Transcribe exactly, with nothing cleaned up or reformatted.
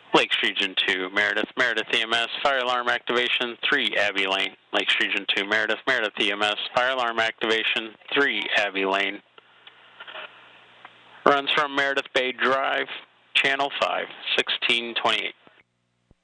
Lakes Region two, Meredith, Meredith E M S, fire alarm activation, three Abbey Lane. Lakes Region two, Meredith, Meredith E M S, fire alarm activation, three Abbey Lane. Runs from Meredith Bay Drive, Channel five, sixteen twenty-eight.